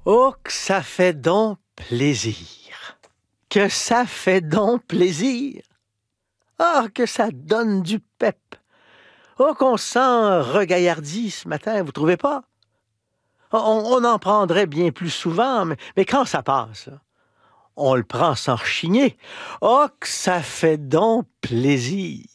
Oh, que ça fait donc plaisir! Que ça fait donc plaisir! Ah, que ça donne du pep! Oh, qu'on sent regaillardi ce matin, vous trouvez pas? On en prendrait bien plus souvent, mais quand ça passe, là, on le prend sans rechigner. Oh, que ça fait donc plaisir!